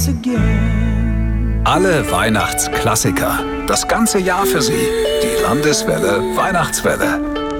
Alle Weihnachtsklassiker. Das ganze Jahr für Sie. Die Landeswelle Weihnachtswelle.